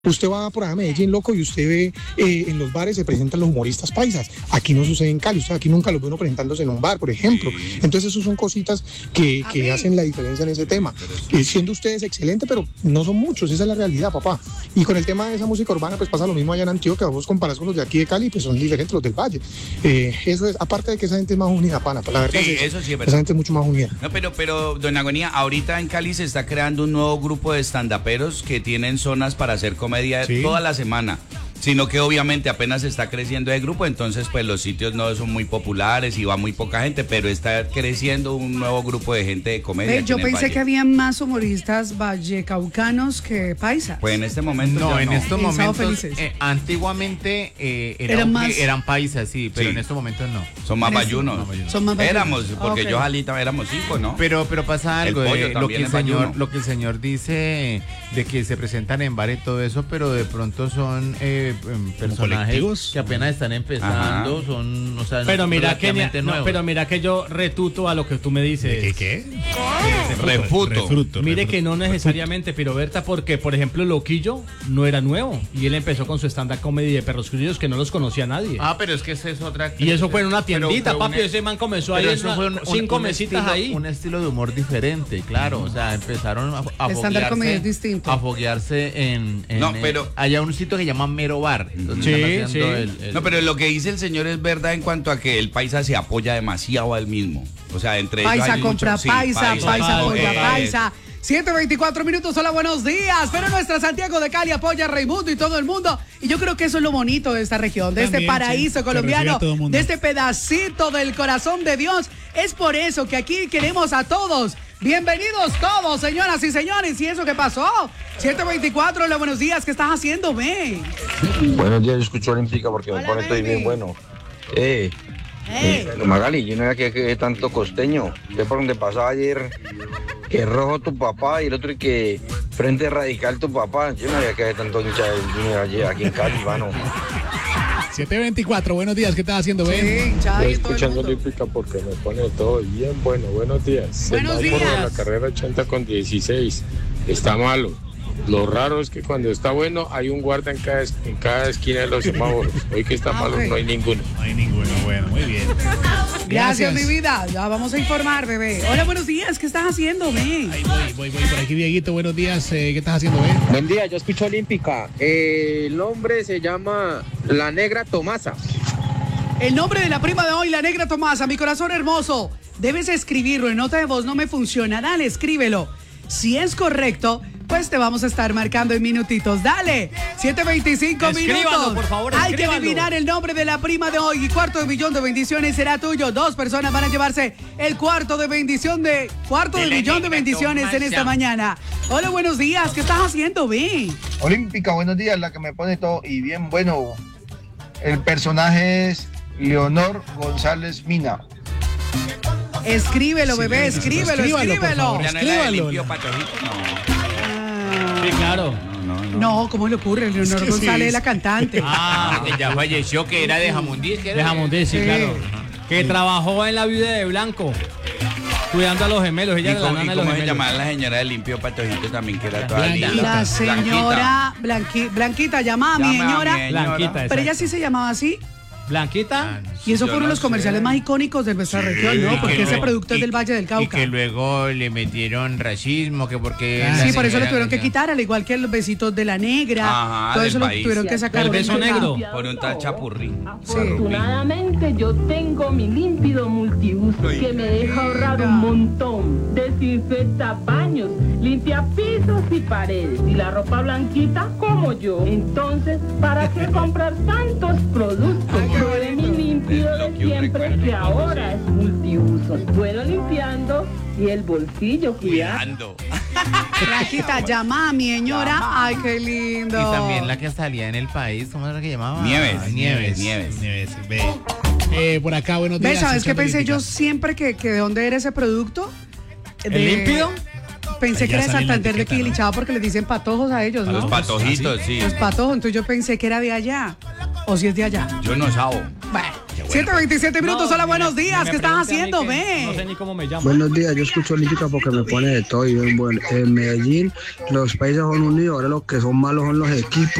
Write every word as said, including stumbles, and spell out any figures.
Usted va por allá a Medellín, loco, y usted ve eh, en los bares se presentan los humoristas paisas. Aquí no sucede en Cali, usted aquí nunca los ve uno presentándose en un bar, por ejemplo. Entonces, eso son cositas que, que hacen la diferencia en ese tema. Eh, siendo ustedes excelentes, pero no son muchos, esa es la realidad, papá. Y con el tema de esa música urbana, pues pasa lo mismo allá en Antioquia. Vos comparás con los de aquí de Cali, pues son diferentes los del Valle. Eh, eso es, aparte de que esa gente es más unida, pana, la verdad sí, es eso sí es verdad. Esa gente es mucho más unida. No, pero, pero, don Agonía, ahorita en Cali se está creando un nuevo grupo de estandaperos que tienen zonas para hacer comedia sí. toda la semana, sino que obviamente apenas está creciendo el grupo, entonces pues los sitios no son muy populares y va muy poca gente, pero está creciendo un nuevo grupo de gente de comedia. Eh, yo pensé que había más humoristas vallecaucanos que paisas. Pues en este momento no, en no. estos en momentos eh, antiguamente eh, era eran, más... eran paisas, sí, pero sí. en estos momentos no. Son más bayunos. Son más bayunos. Éramos, porque okay. yo Jalita éramos cinco, ¿no? Pero pero pasa algo, eh, lo que el señor lo que el señor dice de que se presentan en bar y todo eso, pero de pronto son eh, personajes que apenas están empezando. Ajá. Son, o sea, pero mira que no, pero mira que yo retuto a lo que tú me dices. ¿Qué qué? Refuto. Refuto. Refuto. Mire que no necesariamente, pero Berta, porque por ejemplo Loquillo no era nuevo y él empezó con su stand-up comedy de Perros Criollos que no los conocía nadie. Ah, pero es que esa es otra. Y eso fue en una tiendita, papi, un... ese man comenzó ahí en una, un, cinco un mesitas estilo, ahí. Un estilo de humor diferente, claro, mm. o sea, empezaron a, a foguearse, a foguearse en, en no, pero eh, allá un sitio que llama Mero Bar. Sí, sí. El, el... No, pero lo que dice el señor es verdad en cuanto a que el paisa se apoya demasiado al mismo. O sea, entre paisa ellos hay compra mucho, paisa, sí, paisa, paisa apoya eh, paisa. siete veinticuatro minutos, hola, buenos días. Pero nuestra Santiago de Cali apoya a Raimundo y todo el mundo. Y yo creo que eso es lo bonito de esta región, de También, este paraíso sí, colombiano, de este pedacito del corazón de Dios. Es por eso que aquí queremos a todos. Bienvenidos todos, señoras y señores. ¿Y eso qué pasó? siete veinticuatro, hola, buenos días. ¿Qué estás haciendo, ve? Buenos días, yo escucho Olímpica porque hola, me pone todo bien bueno. Eh, hey. eh, Magali, yo no era que, que tanto costeño. Ve por donde pasaba ayer, que rojo tu papá y el otro que frente radical tu papá. Yo no había que tanto hincha de aquí en Cali, mano. siete veinticuatro, buenos días, ¿qué estás haciendo, Ben? Sí, estoy escuchando Olímpica porque me pone todo bien bueno. Buenos días. Buenos días. Por la carrera ochenta con dieciséis. Está malo. Lo raro es que cuando está bueno hay un guarda en cada, en cada esquina de los semáforos. Hoy que está ah, malo okay. no hay ninguno. No hay ninguno, bueno, muy bien. Gracias, Gracias, mi vida. Ya vamos a informar, bebé. Hola, buenos días. ¿Qué estás haciendo, Ben? Ahí voy, voy, voy. Por aquí, Dieguito, buenos días. Eh, ¿Qué estás haciendo, Ben? Buen día, yo escucho Olímpica. Eh, el nombre se llama La Negra Tomasa. El nombre de la prima de hoy, La Negra Tomasa. Mi corazón hermoso. Debes escribirlo. En nota de voz no me funciona. Dale, escríbelo. Si es correcto, pues te vamos a estar marcando en minutitos. Dale, siete veinticinco minutos. Por favor, hay que adivinar el nombre de la prima de hoy y cuarto de millón de bendiciones será tuyo. Dos personas van a llevarse el cuarto de bendición de cuarto de, de millón de bendiciones Tomasa. En esta mañana. Hola, buenos días. ¿Qué estás haciendo, Ben? Olímpica, buenos días, la que me pone todo y bien bueno. El personaje es Leonor González Mina. Escríbelo, bebé, escríbelo, escríbelo. Escríbelo. Escríbelo. Sí, claro. No, no, no. No, ¿cómo le ocurre? Leonor es que González, sí. La cantante. Ah, que ya falleció, que era de Jamundí. Que era de Jamundí, sí, sí, claro. Que sí. Trabajó en La Viuda de Blanco, cuidando a los gemelos. Ella ¿Y cómo, la ¿y cómo se llamaba la señora de Limpio Patojito también, que era toda linda? La señora Blanqui, Blanquita, llamaba a mi señora. Blanquita, pero ella sí se llamaba así. Blanquita. Ah, y esos fueron no los sé. comerciales más icónicos de nuestra sí, región, ¿no? Porque ese producto y, es del Valle del Cauca. Y que luego le metieron racismo, que porque... Ah, sí, por eso lo tuvieron que quitar, al igual que los besitos de la negra. Ajá, todo eso país. Lo tuvieron que sacar. El beso negro. Por un tal chapurrí. Afortunadamente sí. yo tengo mi límpido multiuso Ay. que me deja ahorrar un montón. Desinfecta baños, limpia pisos y paredes. Y la ropa blanquita como yo. Entonces, ¿para qué comprar tantos productos? Pruebe mi limpio de siempre que ahora es multiuso. Bueno limpiando y el bolsillo cuidando. Blanquita, llama a mi señora. Ay, qué lindo. Y también la que salía en El País, ¿cómo era la que llamaba? Nieves. Nieves. Nieves. Nieves. Ve. Eh, por acá, buenos días. ¿Ves? ¿Sabes qué pensé yo siempre que, que de dónde era ese producto? ¿El de... límpido? Pensé que era de Santander de Quilichao porque les dicen patojos a ellos, ¿no? A los patojitos, sí. Los patojos, entonces yo pensé que era de allá. O si es de allá. Yo no sabo. Bueno. siete veintisiete minutos, no, hola, buenos días. ¿Qué estás haciendo, ve? No sé ni cómo me llamo. Buenos días, yo escucho Olímpica porque me pone de todo. Y en, en Medellín los países son unidos, ahora los que son malos son los equipos.